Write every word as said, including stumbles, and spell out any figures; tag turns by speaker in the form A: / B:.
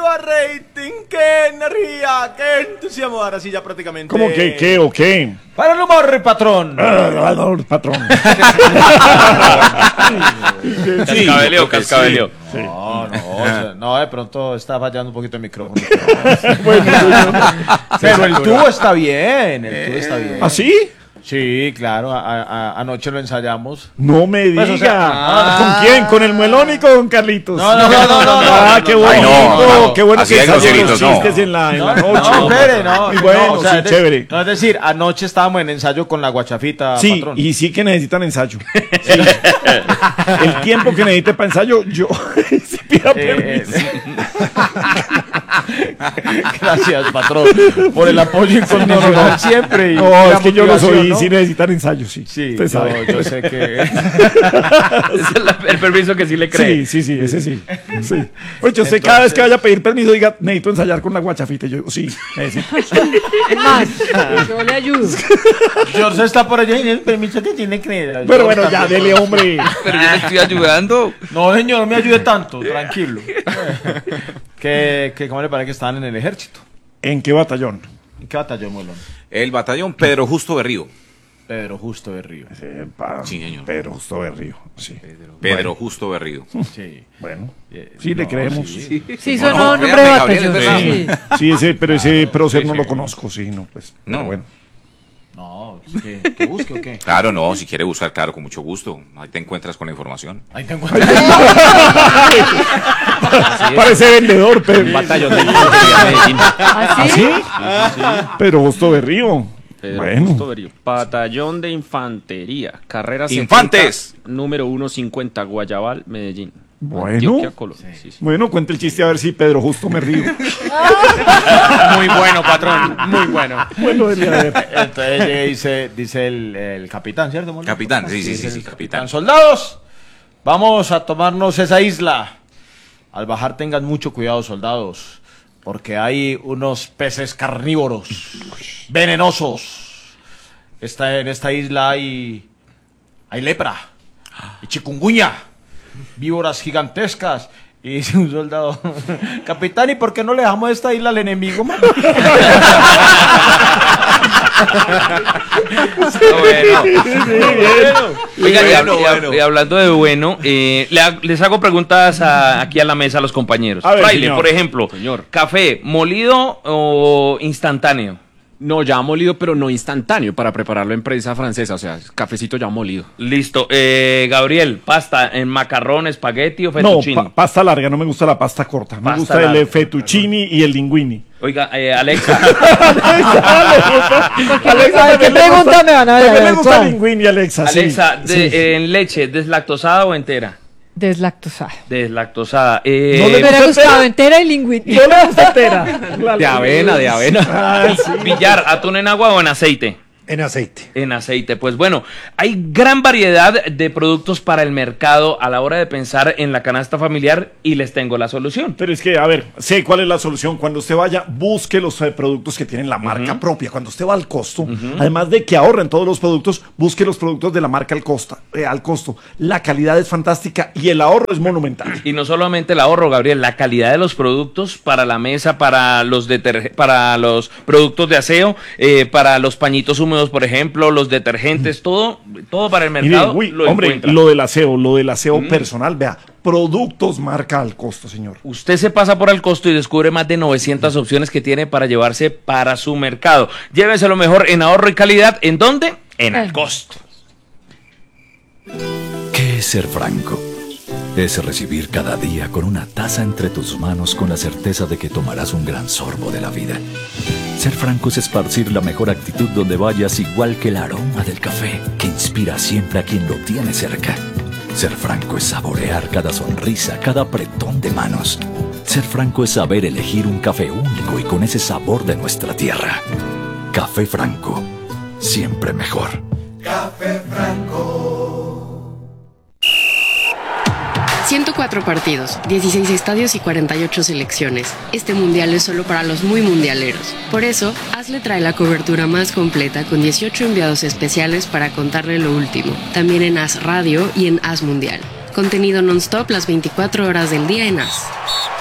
A: rating, qué energía, qué entusiasmo. Ahora sí ya prácticamente.
B: ¿Cómo que qué o qué?
A: Para el humor, patrón.
B: Ah, el patrón.
C: Cascabeleo, cascabeleo.
A: Sí. No, no, o sea, no, de pronto está fallando un poquito el micrófono.
B: Bueno,
A: pero el tubo está bien, el tubo está bien.
B: ¿Ah, sí?
A: Sí, claro, a, a, anoche lo ensayamos.
B: No me diga.
A: Pues, o sea,
B: ah,
A: ah,
B: ¿con quién? ¿Con el muelón y con Carlitos?
A: No, no, no, no, no, no.
B: Ah, qué bueno.
C: no, no.
B: Qué bueno
C: Así
B: que
C: hay
B: ensayen los
C: groseritos,
B: chistes
C: no.
B: en la, en la
A: No,
B: noche.
A: no, espere, no.
B: Muy bueno,
A: no, o sea,
B: sí,
A: es de-
B: chévere.
A: No, es decir, anoche estábamos en ensayo con la guachafita,
B: Sí,
A: patrón.
B: y sí que necesitan ensayo. Sí. El tiempo que necesite para ensayo, yo sí pida
A: Eh,
B: permiso.
A: Gracias, patrón, por el apoyo incondicional siempre. Y
B: No,
A: la
B: es que yo los
A: motivación,
B: oí,
A: ¿no?
B: sí necesitan ensayo, sí.
A: Sí,
B: Usted sabe.
A: yo, yo sé que...
C: Ese es la- el permiso que sí le cree.
B: Sí, sí, sí, ese sí. sí. Pues yo sé, cada vez que vaya a pedir permiso, diga, necesito ensayar con la guachafita. Y yo digo, sí, necesito.
D: Es más, yo le ayudo.
A: George está por allá y el permiso que tiene que...
B: Pero bueno, ya, dele, hombre.
C: Pero yo le estoy ayudando.
A: No, señor, no me ayude tanto, tranquilo. que, que, ¿Cómo le parece que estaban en el ejército?
B: ¿En qué batallón?
A: ¿En qué batallón, Molón?
E: El batallón Pedro Justo Berrío.
A: Pedro Justo de Río.
B: Eh, pa-
E: Sí, señor.
B: Pedro Justo Berrío, sí.
E: Pedro Justo Berrío.
A: Sí.
B: Bueno,
A: Eh,
B: sí, le
A: no,
B: creemos.
A: sí.
B: Sí,
D: Sí,
E: No,
D: sonó
E: no,
D: nombre de
E: créame, Gabriel,
D: batallón.
E: es verdad.
D: Sí.
B: ese, pero ese prócer
E: sí,
B: no
E: sí.
B: lo conozco, sí, no, pues.
E: No.
B: Pero bueno.
A: No, ¿qué, qué busque o qué?
E: Claro, no, si quiere buscar, claro, con mucho gusto. Ahí te encuentras con la información.
A: Ahí te encuentras.
B: Parece vendedor, pero.
C: Batallón de Infantería Medellín.
D: ¿Ah, sí?
B: Pero Justo Berrío.
F: Pedro
B: Bueno.
F: Justo Berrío. Batallón de Infantería. Carrera
E: ¡Infantes!
F: setenta, número ciento cincuenta, Guayabal, Medellín.
B: Bueno.
F: Antioquia, Colombia. Sí, sí.
B: Bueno, cuente el chiste a ver si Pedro Justo me río.
F: Muy bueno, patrón. Muy bueno.
B: Bueno, dele a ver.
A: Entonces llega y dice, dice el, el capitán, ¿cierto, Molón?
E: Capitán, sí, sí,
A: Dice
E: sí,
A: el
E: sí, capitán.
A: Soldados, vamos a tomarnos esa isla. Al bajar tengan mucho cuidado, soldados, porque hay unos peces carnívoros, venenosos. Esta, en esta isla hay, hay lepra, y chikungunya, víboras gigantescas. Y dice un soldado, capitán, ¿y por qué no le dejamos esta isla al enemigo, man?
C: Bueno. Oiga, y,
E: Bueno,
C: hab- y hab-
E: bueno.
C: y hablando de bueno, eh, le ha- les hago preguntas a- aquí a la mesa a los compañeros.
B: A ver,
C: Fraile,
B: señor.
C: por ejemplo,
F: Señor.
C: ¿café molido o instantáneo?
F: No, ya molido, pero no instantáneo para prepararlo en prensa francesa. O sea, cafecito ya molido.
C: Listo. Eh, Gabriel, ¿pasta en macarrón, espagueti o
B: No,
C: fettuccine?
B: pa- pasta larga, no me gusta la pasta corta. Me
C: Pasta
B: gusta
C: larga.
B: el fettuccini y el linguini.
C: Oiga, eh, Alexa.
B: Alexa,
D: ¿Qué pregunta me van a
B: ¿Qué
D: ver?
B: le gusta
D: Suave.
B: el linguini, Alexa? Sí,
C: Alexa, de-
B: sí.
C: ¿en leche deslactosada o entera?
D: Deslactosada.
C: Deslactosada. Eh,
B: No
D: Me
B: le
D: hubiera
B: gusta
D: gustado
B: entera?
D: entera y lingüín.
B: No le gusta entera. La-
F: De avena, de avena.
B: Ah, sí.
C: Billar, ¿atún en agua o en aceite?
G: En aceite.
C: En aceite. Pues bueno, hay gran variedad de productos para el mercado a la hora de pensar en la canasta familiar y les tengo la solución.
B: Pero es que, a ver, sé cuál es la solución. Cuando usted vaya, busque los eh, productos que tienen la marca propia. Cuando usted va al costo, además de que ahorren todos los productos, busque los productos de la marca al, costa, eh, al costo. La calidad es fantástica y el ahorro es monumental.
C: Y no solamente el ahorro, Gabriel, la calidad de los productos para la mesa, para los, deterge- para los productos de aseo, eh, para los pañitos húmedos, por ejemplo, los detergentes, todo, todo para el
B: Mire,
C: mercado.
B: uy,
C: lo
B: hombre,
C: encuentra.
B: lo del aseo, lo del aseo personal, vea, productos marca al costo, señor.
C: Usted se pasa por el costo y descubre más de novecientas opciones que tiene para llevarse para su mercado. Llévese lo mejor en ahorro y calidad. ¿En dónde? En al costo.
H: ¿Qué es ser franco? Es recibir cada día con una taza entre tus manos con la certeza de que tomarás un gran sorbo de la vida. Ser franco es esparcir la mejor actitud donde vayas, igual que el aroma del café que inspira siempre a quien lo tiene cerca. Ser franco es saborear cada sonrisa, cada apretón de manos. Ser franco es saber elegir un café único y con ese sabor de nuestra tierra. Café Franco, siempre mejor.
I: ciento cuatro partidos, dieciséis estadios y cuarenta y ocho selecciones. Este mundial es solo para los muy mundialeros. Por eso, Hazle trae la cobertura más completa con dieciocho enviados especiales para contarle lo último. También en Haz Radio y en Haz Mundial. Contenido non-stop las veinticuatro horas del día en Haz.